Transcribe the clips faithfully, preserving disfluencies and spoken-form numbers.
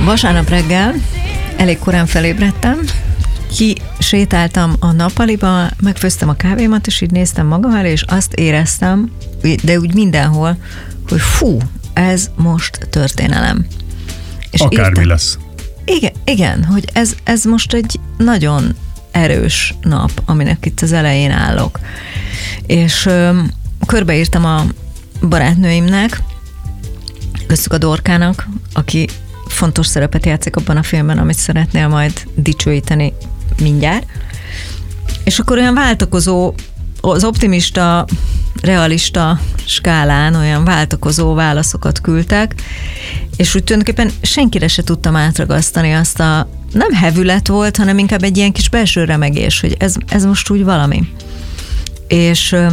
Vasárnap reggel elég korán felébredtem, ki sétáltam a nappaliba, megfőztem a kávémat, és így néztem magam elé, és azt éreztem, de úgy mindenhol, hogy fú, ez most történelem. És akármi írtam, lesz. Igen, igen, hogy ez, ez most egy nagyon erős nap, aminek itt az elején állok. És ö, körbeírtam a barátnőimnek, köztük a Dorkának, aki fontos szerepet játszik abban a filmben, amit szeretnél majd dicsőíteni mindjárt. És akkor olyan váltakozó, az optimista, realista skálán olyan váltakozó válaszokat küldtek, és úgy tulajdonképpen senkire se tudtam átragasztani azt a, nem hevület volt, hanem inkább egy ilyen kis belső remegés, hogy ez, ez most úgy valami. És ö,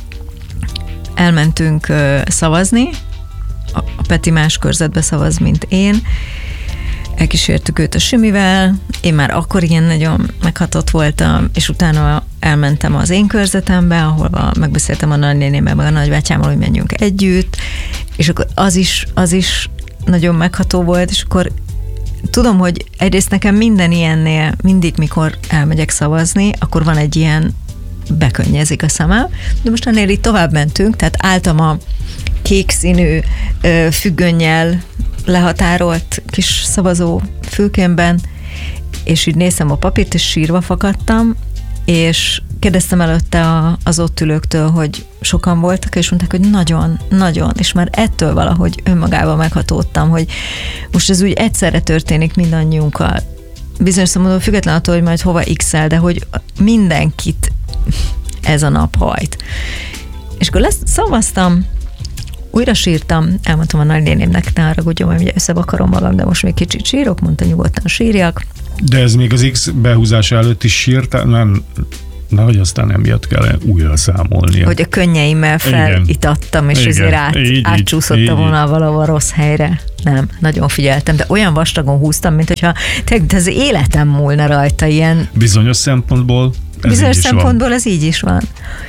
elmentünk ö, szavazni, a, a Peti más körzetbe szavaz, mint én, elkísértük őt a Simivel, én már akkor ilyen nagyon meghatott voltam, és utána elmentem az én körzetembe, ahol megbeszéltem a nagynénémmel, meg a nagybátyámmal, hogy menjünk együtt, és akkor az is, az is nagyon megható volt, és akkor tudom, hogy egyrészt nekem minden ilyennél, mindig, mikor elmegyek szavazni, akkor van egy ilyen bekönnyezik a szemem, de most ennél itt tovább mentünk, tehát álltam a kék színű függönnyel lehatárolt kis szavazó fülkémben, és így néztem a papírt, és sírva fakadtam, és kérdeztem előtte a, az ott ülőktől, hogy sokan voltak, és mondták, hogy nagyon, nagyon, és már ettől valahogy önmagában meghatódtam, hogy most ez úgy egyszerre történik mindannyiunkkal. Bizonyos szempontból független attól, hogy majd hova x-el, de hogy mindenkit ez a nap hajt. És akkor lesz, szavaztam, újra sírtam, elmondtam a nagynénémnek, ne haragudjon, hogy ugye összevakarom magam, de most még kicsit sírok, mondta, nyugodtan sírjak. De ez még az X behúzása előtt is sírtál? Nem, nehogy aztán emiatt kell újra számolnia. Hogy a könnyeimmel felitattam, és ezért át, átcsúszott a vonal valahol rossz helyre. Nem, nagyon figyeltem, de olyan vastagon húztam, mint hogyha az életem múlna rajta ilyen. Bizonyos szempontból ez Bizonyos szempontból van. Ez így is van.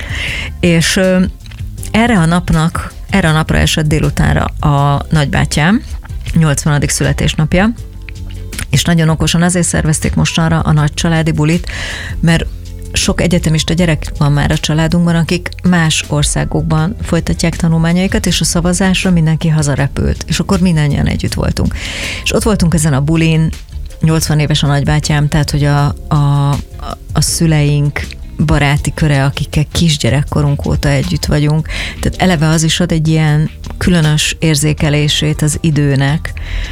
És ö, erre a napnak, erre a napra esett délutánra a nagybátyám, nyolcvanadik születésnapja, és nagyon okosan azért szervezték mostanra a nagy családi bulit, mert sok egyetemista gyerek van már a családunkban, akik más országokban folytatják tanulmányaikat, és a szavazásra mindenki hazarepült, és akkor mindannyian együtt voltunk. És ott voltunk ezen a bulin, nyolcvan éves a nagybátyám, tehát hogy a, a, a szüleink baráti köre, akikkel kisgyerekkorunk óta együtt vagyunk. Tehát eleve az is ad egy ilyen különös érzékelését az időnek.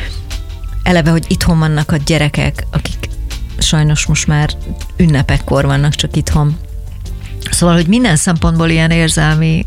Eleve, hogy itthon vannak a gyerekek, akik sajnos most már ünnepekkor vannak csak itthon. Szóval, hogy minden szempontból ilyen érzelmi,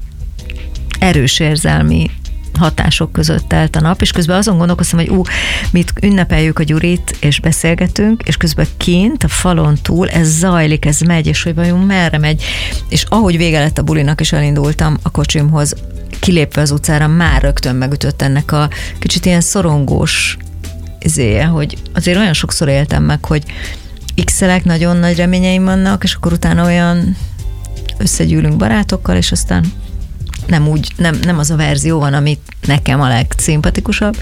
erős érzelmi hatások között telt a nap, és közben azon gondolkoztam, hogy ú, mit ünnepeljük a Gyurit, és beszélgetünk, és közben kint, a falon túl, ez zajlik, ez megy, és hogy vajon merre megy. És ahogy vége lett a bulinak, és elindultam a kocsimhoz, kilépve az utcára, már rögtön megütött ennek a kicsit ilyen szorongós izéje, hogy azért olyan sokszor éltem meg, hogy x-elek, nagyon nagy reményeim vannak, és akkor utána olyan összegyűlünk barátokkal, és aztán nem úgy, nem, nem az a verzió van, ami nekem a legszimpatikusabb.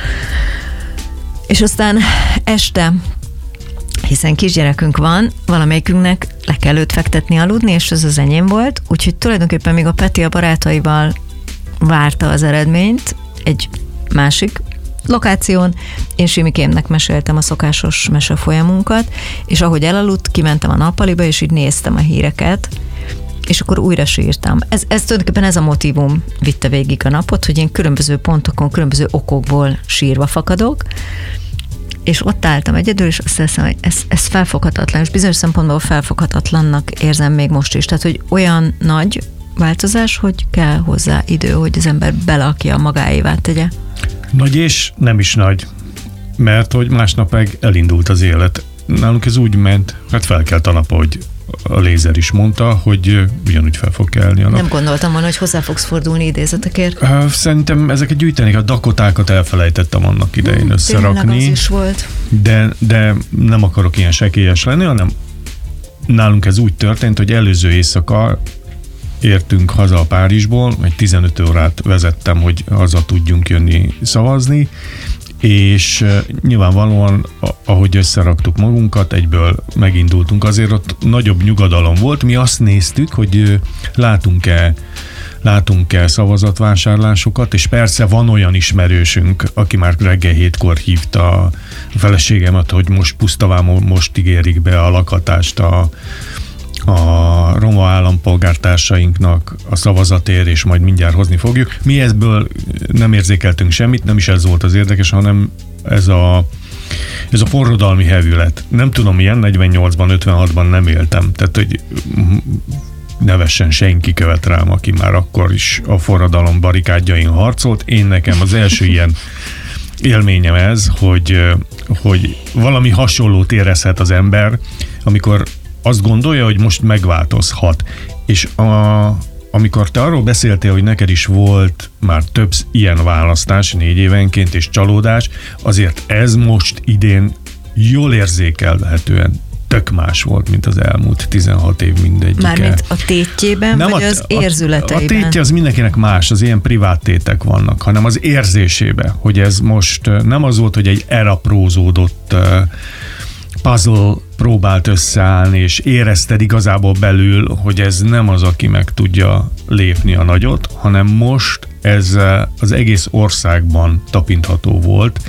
És aztán este, hiszen kisgyerekünk van, valamelyikünknek le kell őt fektetni aludni, és ez az enyém volt, úgyhogy tulajdonképpen még a Peti a barátaival várta az eredményt egy másik lokáción, én Simikémnek meséltem a szokásos mesefolyamunkat, és ahogy elaludt, kimentem a nappaliba, és így néztem a híreket, és akkor újra sírtam. Ez, ez tulajdonképpen ez a motívum vitte végig a napot, hogy én különböző pontokon, különböző okokból sírva fakadok, és ott álltam egyedül, és azt hiszem, hogy ez, ez felfoghatatlan, és bizonyos szempontból felfoghatatlannak érzem még most is. Tehát, hogy olyan nagy változás, hogy kell hozzá idő, hogy az ember belakja magáévá tegye. Nagy és nem is nagy, mert hogy másnap meg elindult az élet. Nálunk ez úgy ment, hát felkelt a nap, hogy a lézer is mondta, hogy ugyanúgy fel fog kelni a nap. Nem gondoltam volna, hogy hozzá fogsz fordulni idézetekért. Szerintem ezeket gyűjtenék, a dakotákat elfelejtettem annak idején hmm, összerakni. Tényleg az is volt. De, de nem akarok ilyen sekélyes lenni, hanem nálunk ez úgy történt, hogy előző éjszaka értünk haza a Párizsból, egy tizenöt órát vezettem, hogy haza tudjunk jönni szavazni, és nyilvánvalóan, ahogy összeraktuk magunkat, egyből megindultunk. Azért ott nagyobb nyugodalom volt. Mi azt néztük, hogy látunk-e látunk-e szavazatvásárlásokat, és persze van olyan ismerősünk, aki már reggel hétkor hívta a feleségemet, hogy most pusztaván most ígérik be a lakatást a, a roma állampolgártársainknak a szavazatért, és majd mindjárt hozni fogjuk. Mi ebből nem érzékeltünk semmit, nem is ez volt az érdekes, hanem ez a Ez a forradalmi hevület. Nem tudom, milyen, negyvennyolcban, ötvenhatban nem éltem. Tehát, hogy nevessen senki követ rám, aki már akkor is a forradalom barikádjain harcolt. Én nekem az első ilyen élményem ez, hogy, hogy valami hasonlót érezhet az ember, amikor azt gondolja, hogy most megváltozhat. És a, amikor te arról beszéltél, hogy neked is volt már több ilyen választás négy évenként és csalódás, azért ez most idén jól érzékelhetően tök más volt, mint az elmúlt tizenhat év mindegyike. Mármint a tétjében, nem vagy a, az érzületeiben? A, a tétje az mindenkinek más, az ilyen privát tétek vannak, hanem az érzésébe, hogy ez most nem az volt, hogy egy elaprózódott puzzle próbált összeállni, és érezted igazából belül, hogy ez nem az, aki meg tudja lépni a nagyot, hanem most ez az egész országban tapintható volt.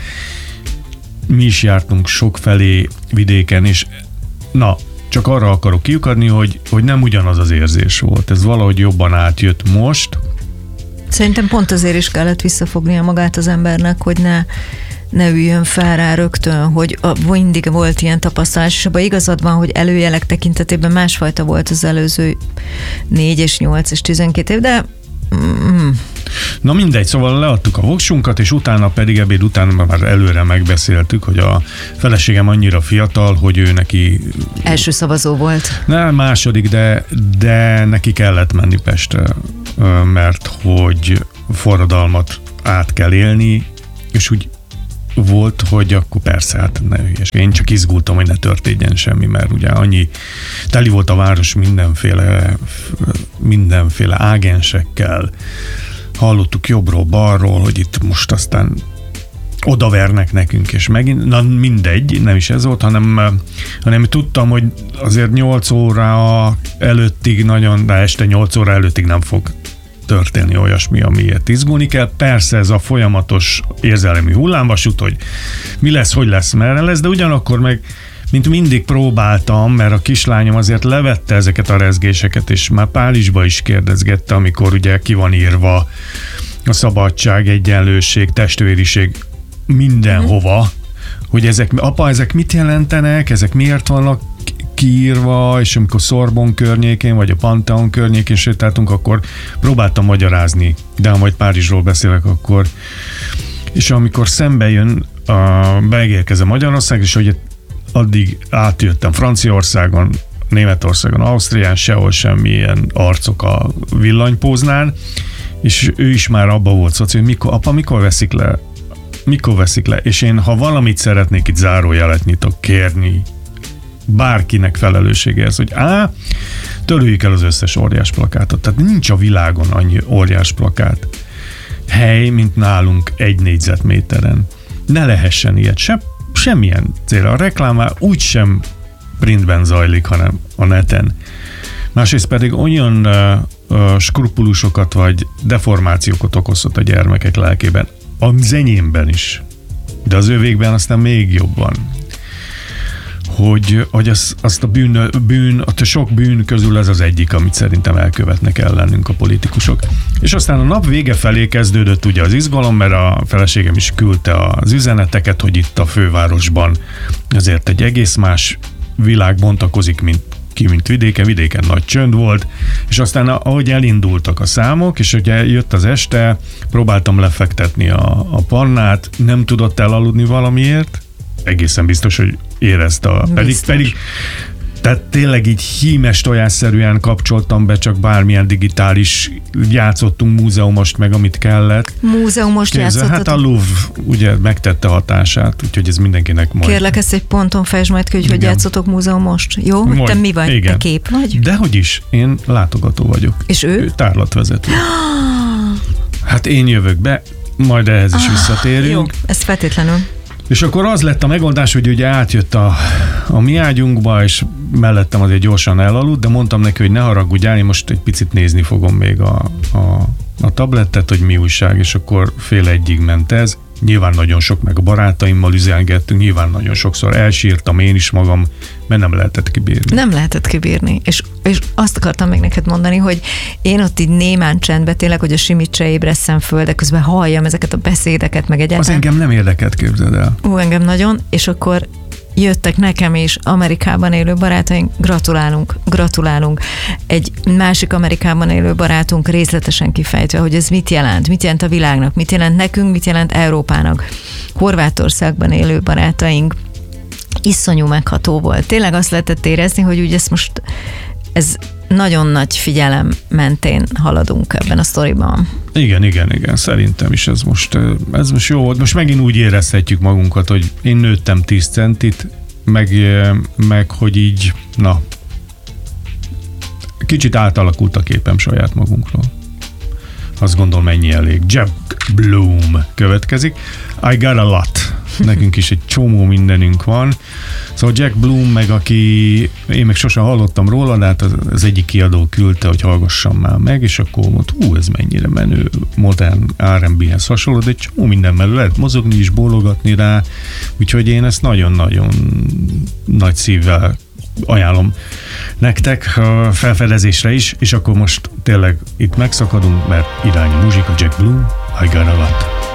Mi is jártunk sokfelé vidéken, és na, csak arra akarok kiukadni, hogy, hogy nem ugyanaz az érzés volt. Ez valahogy jobban átjött most. Szerintem pont azért is kellett visszafognia magát az embernek, hogy ne ne üljön fel rá rögtön, hogy a, mindig volt ilyen tapasztalás, és abban igazad van, hogy előjelek tekintetében másfajta volt az előző négy és nyolc és tizenkét év, de mm. Na mindegy, szóval leadtuk a voksunkat, és utána pedig ebéd után már előre megbeszéltük, hogy a feleségem annyira fiatal, hogy ő neki... Első szavazó volt. Nem, második, de, de neki kellett menni Pestre, mert hogy forradalmat át kell élni, és úgy volt, hogy akkor persze, hát ne hülyes. Én csak izgultam, hogy ne történjen semmi, mert ugye annyi, teli volt a város mindenféle, mindenféle ágensekkel. Hallottuk jobbról, balról, hogy itt most aztán odavernek nekünk, és megint, na mindegy, nem is ez volt, hanem, hanem tudtam, hogy azért nyolc óra előttig nagyon, de este nyolc óra előttig nem fog történni olyasmi, amiért izgulni kell. Persze ez a folyamatos érzelmi hullámvasút, hogy mi lesz, hogy lesz, merre lesz, de ugyanakkor meg, mint mindig próbáltam, mert a kislányom azért levette ezeket a rezgéseket, és már Párizsba is kérdezgette, amikor ugye ki van írva a szabadság, egyenlőség, testvériség mindenhova, hogy ezek, apa, ezek mit jelentenek, ezek miért vannak kiírva, és amikor Sorbonne környékén, vagy a Pantheon környékén sétáltunk, akkor próbáltam magyarázni, de ha majd Párizsról beszélek, akkor és amikor szembe jön, a, megérkezem Magyarország, és hogy addig átjöttem Franciaországon, Németországon, Ausztrián, sehol semmilyen arcok a villanypóznán, és ő is már abba volt szó, hogy mikor, apa, mikor veszik le? Mikor veszik le? És én, ha valamit szeretnék, itt zárójelet nyitok, kérni bárkinek felelőssége ez, hogy á, törüljük el az összes óriás plakátot. Tehát nincs a világon annyi óriás plakát hely, mint nálunk egy négyzetméteren. Ne lehessen ilyet, se, semmilyen célra. A reklám már úgysem printben zajlik, hanem a neten. Másrészt pedig olyan uh, uh, skrupulusokat vagy deformációkat okozott a gyermekek lelkében. Az enyémben is. De az övékben aztán még jobban. Hogy, hogy az, azt a bűn, bűn, a sok bűn közül ez az egyik, amit szerintem elkövetnek ellenünk a politikusok. És aztán a nap vége felé kezdődött ugye az izgalom, mert a feleségem is küldte az üzeneteket, hogy itt a fővárosban azért egy egész más világ bontakozik, mint ki, mint vidéken, vidéken nagy csönd volt, és aztán ahogy elindultak a számok, és ugye jött az este, próbáltam lefektetni a, a pannát, nem tudott elaludni valamiért, egészen biztos, hogy érezte a... Pedig, pedig tehát tényleg így hímes tojásszerűen kapcsoltam be, csak bármilyen digitális, játszottunk múzeumost meg, amit kellett. Múzeumost játszottad? Hát a Louvre ugye megtette hatását, úgyhogy ez mindenkinek majd... Kérlek, ezt egy ponton fejtsd majd ki, hogy hogy játszotok múzeumost. Jó? Hogy te mi vagy? Igen. Te kép vagy? Dehogy is. Én látogató vagyok. És ő? Ő tárlatvezető. Hát én jövök be, majd ehhez is ah, visszatérünk. Jó, ez feltétlenül. És akkor az lett a megoldás, hogy ugye átjött a, a mi ágyunkba, és mellettem azért gyorsan elaludt, de mondtam neki, hogy ne haragudjál, én most egy picit nézni fogom még a, a, a tablettet, hogy mi újság, és akkor fél egyig ment ez. Nyilván nagyon sok, meg a barátaimmal üzengettünk, nyilván nagyon sokszor elsírtam én is magam, mert nem lehetett kibírni. Nem lehetett kibírni, és, és azt akartam még neked mondani, hogy én ott így némán csendben, tényleg, hogy a Simit se ébresszen föl, de közben halljam ezeket a beszédeket, meg egyáltalán. Az engem nem érdekelt, képzeld el. Ú, engem nagyon, és akkor jöttek nekem is Amerikában élő barátaink, gratulálunk, gratulálunk. Egy másik Amerikában élő barátunk részletesen kifejtve, hogy ez mit jelent, mit jelent a világnak, mit jelent nekünk, mit jelent Európának. Horvátországban élő barátaink, iszonyú megható volt. Tényleg azt lehetett érezni, hogy úgy ezt most, ez nagyon nagy figyelem mentén haladunk ebben a sztoriban. Igen, igen, igen, szerintem is ez most, ez most jó volt. Most megint úgy érezhetjük magunkat, hogy én nőttem tíz centit, meg, meg hogy így, na, kicsit átalakult a képem saját magunkról. Azt gondolom, ennyi elég. Jack Bloom következik. I got a lot. Nekünk is egy csomó mindenünk van. Szóval Jack Bloom, meg aki, én meg sosem hallottam róla, de hát az, az egyik kiadó küldte, hogy hallgassam már meg, és akkor mondta, hú, ez mennyire menő, modern er and bé-hez hasonló, de egy csomó minden mellett lehet mozogni is, bólogatni rá, úgyhogy én ezt nagyon-nagyon nagy szívvel ajánlom nektek a felfedezésre is, és akkor most tényleg itt megszakadunk, mert irány a muzsika, Jack Bloom, I got a lot.